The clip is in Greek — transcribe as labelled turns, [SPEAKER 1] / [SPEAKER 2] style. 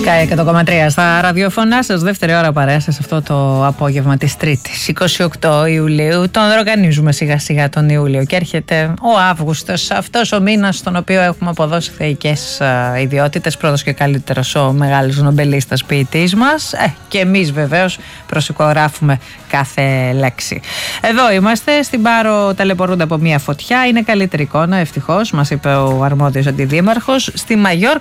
[SPEAKER 1] 100,3 στα ραδιοφωνά σας, δεύτερη ώρα παρέα σας αυτό το απόγευμα της Τρίτης 28 Ιουλίου. Τον οργανίζουμε σιγά σιγά τον Ιούλιο και έρχεται ο Αύγουστος, αυτός ο μήνας στον οποίο έχουμε αποδώσει θεϊκές ιδιότητες, πρώτος και καλύτερος ο μεγάλος νομπελίστας ποιητής μας, και εμείς βεβαίως προσυπογράφουμε κάθε λέξη. Εδώ είμαστε, στην Πάρο ταλαιπωρούνται από μια φωτιά, είναι καλύτερη εικόνα ευτυχώς, μας είπε ο αρμόδιος αντιδήμαρχος. Στη Μαγιόρκα